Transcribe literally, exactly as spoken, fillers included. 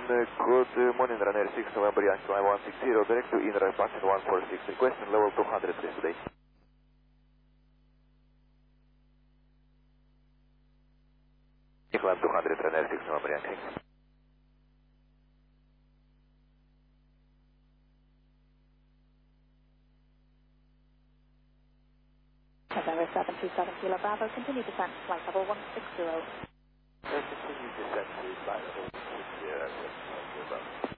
uh, good morning, Ryanair six November Yankee Line one six zero, direct to Inner Passenger one four six, request on level two hundred please today. Climb two hundred, Ryanair six November Yankee. November seven two seven Kilo Bravo, continue descent, flight level one six zero. Continue descent to flight level one six zero.